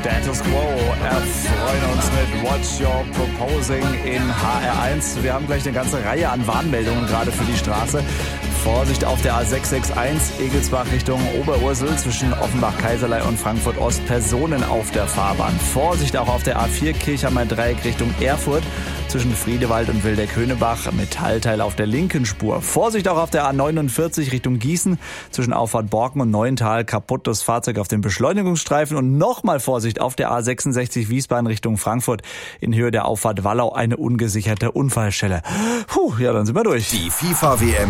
Status Quo erfreuen uns mit What You're Proposing in HR1. Wir haben gleich eine ganze Reihe an Warnmeldungen gerade für die Straße. Vorsicht auf der A661 Egelsbach Richtung Oberursel zwischen Offenbach-Kaiserlei und Frankfurt-Ost. Personen auf der Fahrbahn. Vorsicht auch auf der A4 Kirchhammer-Dreieck Richtung Erfurt zwischen Friedewald und Wildeck-Höhnebach. Metallteil auf der linken Spur. Vorsicht auch auf der A49 Richtung Gießen zwischen Auffahrt Borken und Neuental. Kaputtes Fahrzeug auf dem Beschleunigungsstreifen. Und nochmal Vorsicht auf der A66 Wiesbaden Richtung Frankfurt in Höhe der Auffahrt Wallau. Eine ungesicherte Unfallstelle. Puh, ja, dann sind wir durch. Die FIFA-WM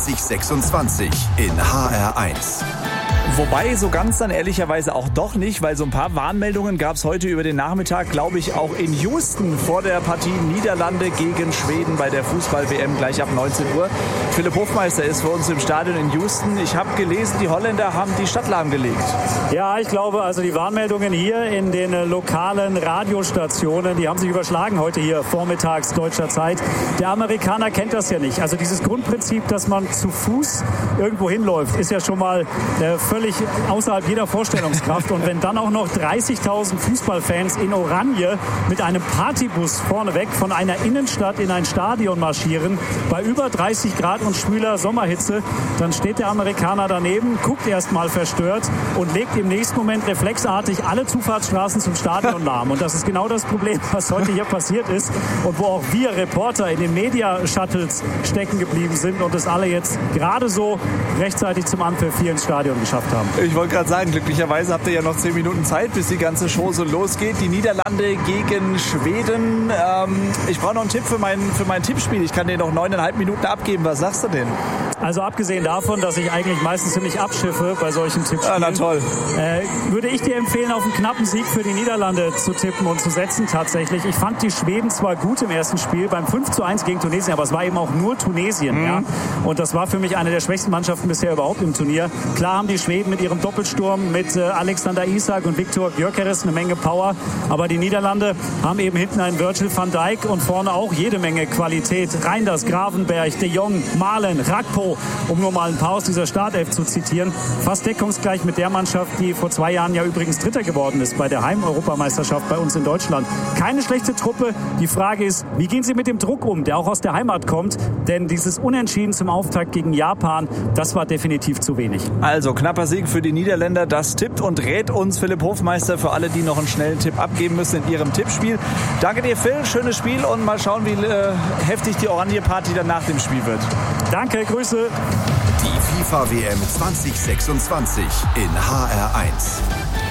2026 in HR1. Wobei, so ganz dann ehrlicherweise auch doch nicht, weil so ein paar Warnmeldungen gab es heute über den Nachmittag, glaube ich, auch in Houston vor der Partie Niederlande gegen Schweden bei der Fußball-WM gleich ab 19 Uhr. Philipp Hofmeister ist für uns im Stadion in Houston. Ich habe gelesen, die Holländer haben die Stadt lahmgelegt. Ja, ich glaube, also die Warnmeldungen hier in den lokalen Radiostationen, die haben sich überschlagen heute hier vormittags deutscher Zeit. Der Amerikaner kennt das ja nicht. Also dieses Grundprinzip, dass man zu Fuß irgendwo hinläuft, ist ja schon mal völlig außerhalb jeder Vorstellungskraft. Und wenn dann auch noch 30.000 Fußballfans in Oranje mit einem Partybus vorneweg von einer Innenstadt in ein Stadion marschieren, bei über 30 Grad und schwüler Sommerhitze, dann steht der Amerikaner daneben, guckt erst mal verstört und legt im nächsten Moment reflexartig alle Zufahrtsstraßen zum Stadion lahm. Und das ist genau das Problem, was heute hier passiert ist und wo auch wir Reporter in den Media-Shuttles stecken geblieben sind und es alle jetzt gerade so rechtzeitig zum Anpfiff hier ins Stadion geschafft haben. Ich wollte gerade sagen, glücklicherweise habt ihr ja noch 10 Minuten Zeit, bis die ganze Show so losgeht. Die Niederlande gegen Schweden. Ich brauche noch einen Tipp für mein Tippspiel. Ich kann dir noch 9,5 Minuten abgeben. Was sagst du denn? Also abgesehen davon, dass ich eigentlich meistens ziemlich abschiffe bei solchen Tippspielen, na toll. Würde ich dir empfehlen, auf einen knappen Sieg für die Niederlande zu tippen und zu setzen tatsächlich. Ich fand die Schweden zwar gut im ersten Spiel, beim 5:1 gegen Tunesien, aber es war eben auch nur Tunesien. Ja? Und das war für mich eine der schwächsten Mannschaften bisher überhaupt im Turnier. Klar haben die Schweden mit ihrem Doppelsturm mit Alexander Isak und Viktor Gyökeres eine Menge Power, aber die Niederlande haben eben hinten einen Virgil van Dijk und vorne auch jede Menge Qualität. Reinders, Gravenberch, De Jong, Malen, Rakpo, um nur mal ein paar aus dieser Startelf zu zitieren. Fast deckungsgleich mit der Mannschaft, die vor 2 Jahren ja übrigens Dritter geworden ist bei der Heim-Europameisterschaft bei uns in Deutschland. Keine schlechte Truppe. Die Frage ist, wie gehen sie mit dem Druck um, der auch aus der Heimat kommt? Denn dieses Unentschieden zum Auftakt gegen Japan, das war definitiv zu wenig. Also knapper Sieg für die Niederländer. Das tippt und rät uns Philipp Hofmeister für alle, die noch einen schnellen Tipp abgeben müssen in ihrem Tippspiel. Danke dir, Phil. Schönes Spiel und mal schauen, wie heftig die Oranje-Party dann nach dem Spiel wird. Danke, Grüße. Die FIFA-WM 2026 in HR1.